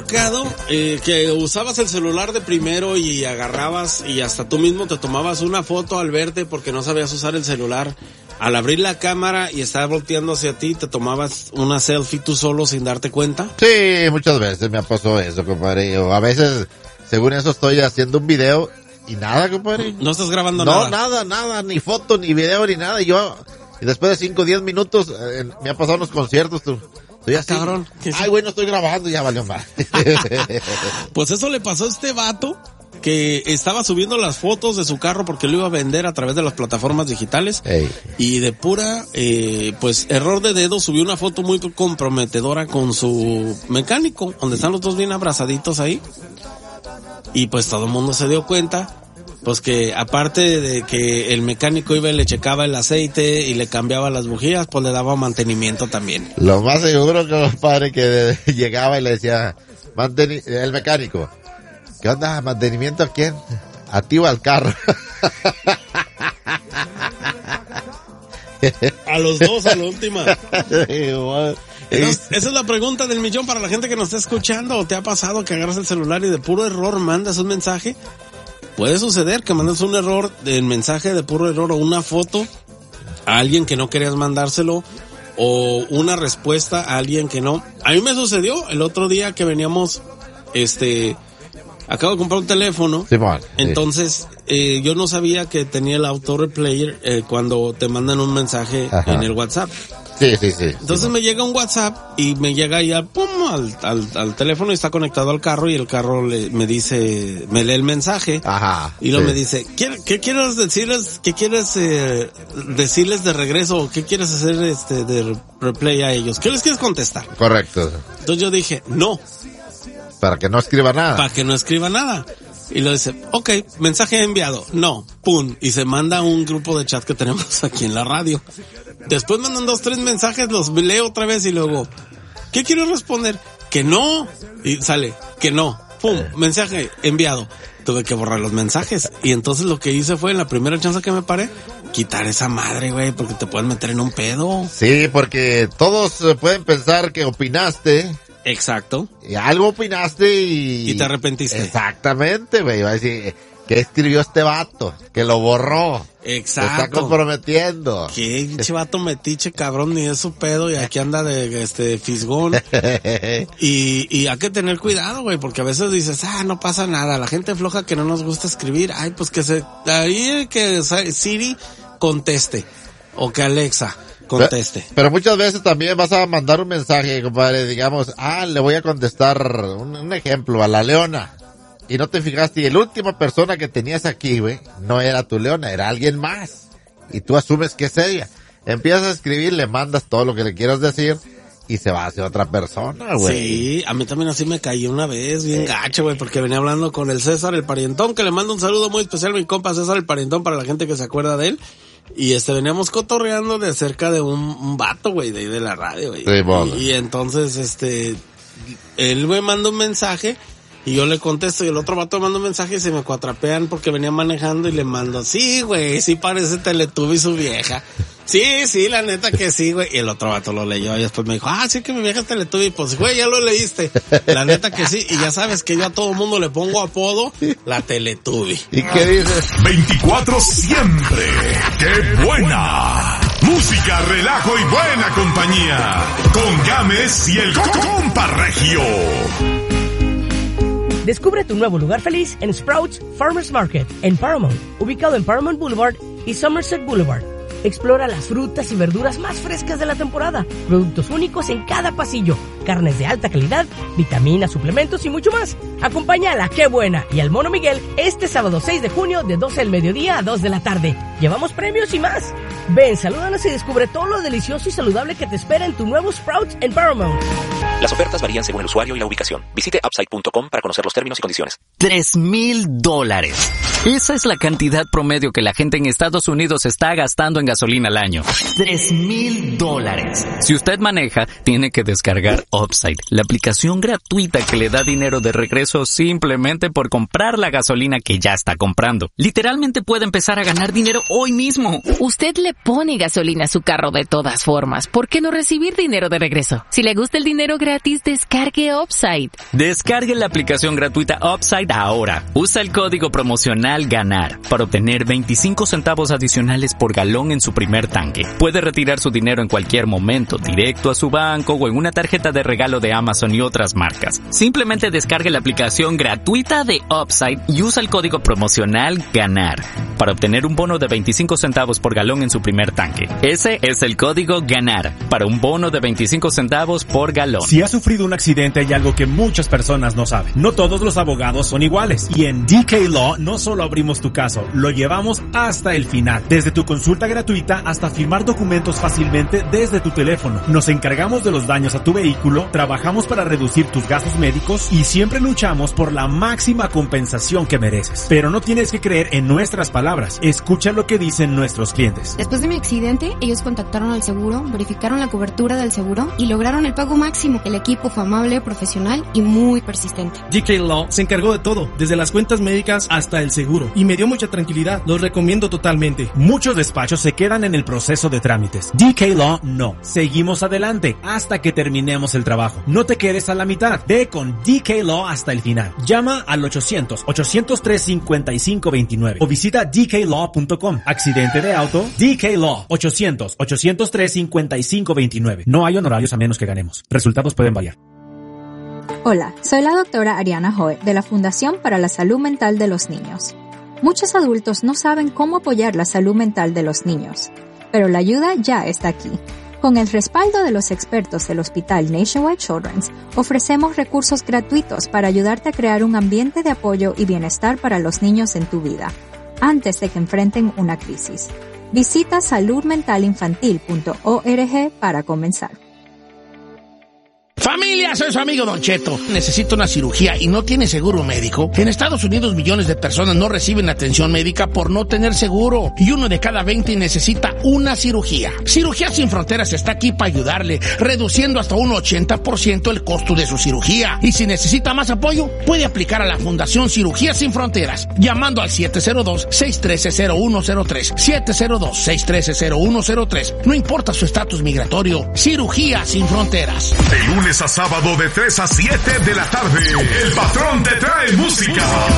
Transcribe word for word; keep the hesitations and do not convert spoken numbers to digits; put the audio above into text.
tocado eh, que usabas el celular de primero y agarrabas y hasta tú mismo te tomabas una foto al verte porque no sabías usar el celular? Al abrir la cámara y estar volteando hacia ti, ¿te tomabas una selfie tú solo sin darte cuenta? Sí, muchas veces me ha pasado eso, compadre. O a veces, según eso, estoy haciendo un video y nada, compadre. ¿No estás grabando no, nada? No, nada, nada, ni foto, ni video, ni nada. Y yo, y después de cinco o diez minutos, eh, me ha pasado unos conciertos, tú. Estoy así. Cabrón. Ay, güey, no estoy grabando, ya valió mal. Pues eso le pasó a este vato que estaba subiendo las fotos de su carro porque lo iba a vender a través de las plataformas digitales. Ey. Y de pura, eh, pues, error de dedo subió una foto muy comprometedora con su mecánico, donde están los dos bien abrazaditos ahí. Y pues todo el mundo se dio cuenta, pues que aparte de que el mecánico iba y le checaba el aceite y le cambiaba las bujías, pues le daba mantenimiento también. Lo más seguro, compadre, que llegaba y le decía, manteni- el mecánico, ¿qué onda? ¿Mantenimiento a quién? A ti o al carro. A los dos, a la última. Entonces, esa es la pregunta del millón para la gente que nos está escuchando. ¿O te ha pasado que agarras el celular y de puro error mandas un mensaje? Puede suceder que mandes un error, el mensaje de puro error o una foto a alguien que no querías mandárselo o una respuesta a alguien que no. A mí me sucedió el otro día que veníamos, este... acabo de comprar un teléfono, sí, man, entonces eh, yo no sabía que tenía el auto replayer eh, cuando te mandan un mensaje Ajá. en el WhatsApp. Sí, sí, sí. Entonces sí, me llega un WhatsApp y me llega ya pum al, al, al teléfono y está conectado al carro y el carro le, me dice, me lee el mensaje. Ajá. Y luego sí. me didice, ¿qué, qué quieres decirles, qué quieres eh, decirles de regreso? ¿Qué quieres hacer este de replay a ellos? ¿Qué les quieres contestar? Correcto. Entonces yo dije, no. Para que no escriba nada. Para que no escriba nada. Y lo dice, ok, mensaje enviado. No, pum. Y se manda a un grupo de chat que tenemos aquí en la radio. Después mandan dos, tres mensajes, los leo otra vez y luego, ¿qué quiero responder? Que no. Y sale, que no. Pum, mensaje enviado. Tuve que borrar los mensajes. Y entonces lo que hice fue, en la primera chance que me paré, quitar esa madre, güey, porque te pueden meter en un pedo. Sí, porque todos pueden pensar que opinaste. Exacto. Y algo opinaste y... Y te arrepentiste. Exactamente, güey. Va a decir, ¿qué escribió este vato? Que lo borró. Exacto. Se está comprometiendo. Qué pinche vato metiche, cabrón, ni es su pedo, y aquí anda de, este, fisgón. y, y hay que tener cuidado, güey, porque a veces dices, ah, no pasa nada, la gente floja que no nos gusta escribir, ay, pues que se, ahí que Siri conteste, o que Alexa conteste. Pero, pero muchas veces también vas a mandar un mensaje, compadre, digamos, ah, le voy a contestar un, un ejemplo a la Leona. Y no te fijaste, y la última persona que tenías aquí, güey, no era tu Leona, era alguien más. Y tú asumes que es ella. Empiezas a escribir, le mandas todo lo que le quieras decir y se va hacia otra persona, güey. Sí, a mí también así me caí una vez, bien eh. gacho, güey, porque venía hablando con el César el Parientón, que le mando un saludo muy especial a mi compa César el Parientón para la gente que se acuerda de él. Y este, veníamos cotorreando de acerca de un, un vato, güey, de ahí de la radio, güey. Sí, bueno. y, y entonces, este, él me manda un mensaje y yo le contesto y el otro vato me manda un mensaje y se me cuatrapean porque venía manejando y le mando, sí, güey, sí parece Teletubby su vieja. Sí, sí, la neta que sí, güey. Y el otro vato lo leyó y después me dijo, ah, sí que mi vieja es Teletubby. Pues, güey, ya lo leíste. La neta que sí. Y ya sabes que yo a todo mundo le pongo apodo, la Teletubby. ¿Y qué dices? veinticuatro siempre. ¡Qué buena! Música, relajo y buena compañía. Con Gámez y el compa Regio. Descubre tu nuevo lugar feliz en Sprouts Farmers Market, en Paramount, ubicado en Paramount Boulevard y Somerset Boulevard. Explora las frutas y verduras más frescas de la temporada, productos únicos en cada pasillo, carnes de alta calidad, vitaminas, suplementos y mucho más. Acompaña a la Qué Buena y al Mono Miguel este sábado seis de junio de doce del mediodía a dos de la tarde. Llevamos premios y más. Ven, salúdanos y descubre todo lo delicioso y saludable que te espera en tu nuevo Sprouts en Paramount. Las ofertas varían según el usuario y la ubicación. Visite upside punto com para conocer los términos y condiciones. Tres mil dólares. Esa es la cantidad promedio que la gente en Estados Unidos está gastando en gasolina al año. Tres mil dólares. Si usted maneja, tiene que descargar Upside, la aplicación gratuita que le da dinero de regreso simplemente por comprar la gasolina que ya está comprando. Literalmente puede empezar a ganar dinero hoy mismo. Usted le pone gasolina a su carro de todas formas, ¿por qué no recibir dinero de regreso? Si le gusta el dinero gratis, descargue Upside. Descargue la aplicación gratuita Upside ahora. Usa el código promocional GANAR para obtener veinticinco centavos adicionales por galón en su primer tanque. Puede retirar su dinero en cualquier momento, directo a su banco o en una tarjeta de regalo de Amazon y otras marcas. Simplemente descargue la aplicación gratuita de Upside y usa el código promocional GANAR para obtener un bono de veinticinco centavos por galón en su primer tanque. Ese es el código GANAR para un bono de veinticinco centavos por galón. Si has sufrido un accidente, hay algo que muchas personas no saben. No todos los abogados son iguales. Y en D K Law no solo abrimos tu caso, lo llevamos hasta el final. Desde tu consulta gratuita hasta firmar documentos fácilmente desde tu teléfono. Nos encargamos de los daños a tu vehículo, trabajamos para reducir tus gastos médicos y siempre luchamos por la máxima compensación que mereces. Pero no tienes que creer en nuestras palabras. Escucha lo que dicen nuestros clientes. Después de mi accidente, ellos contactaron al seguro, verificaron la cobertura del seguro y lograron el pago máximo. El equipo fue amable, profesional y muy persistente. D K Law se encargó de todo, desde las cuentas médicas hasta el seguro, y me dio mucha tranquilidad. Los recomiendo totalmente. Muchos despachos se quedan en el proceso de trámites. D K Law no. Seguimos adelante hasta que terminemos el trabajo. No te quedes a la mitad. Ve con D K Law hasta el final. Llama al ochocientos, ochocientos tres, cincuenta y cinco veintinueve o visita d k law punto com. Accidente de auto, D K Law, ochocientos, ochocientos tres, cincuenta y cinco veintinueve. No hay honorarios a menos que ganemos. Resultados pueden variar. Hola, soy la doctora Ariana Hoe de la Fundación para la Salud Mental de los Niños. Muchos adultos no saben cómo apoyar la salud mental de los niños, pero la ayuda ya está aquí. Con el respaldo de los expertos del Hospital Nationwide Children's, ofrecemos recursos gratuitos para ayudarte a crear un ambiente de apoyo y bienestar para los niños en tu vida, antes de que enfrenten una crisis. Visita salud mental infantil punto org para comenzar. Familia, soy su amigo Don Cheto. Necesito una cirugía y no tiene seguro médico. En Estados Unidos millones de personas no reciben atención médica por no tener seguro. Y uno de cada veinte necesita una cirugía. Cirugía Sin Fronteras está aquí para ayudarle, reduciendo hasta un ochenta por ciento el costo de su cirugía. Y si necesita más apoyo, puede aplicar a la Fundación Cirugía Sin Fronteras, llamando al siete cero dos, seis uno tres, cero uno cero tres. siete cero dos, seis uno tres, cero uno cero tres. No importa su estatus migratorio. Cirugía Sin Fronteras. De lunes a sábado de tres a siete de la tarde, el patrón te trae música.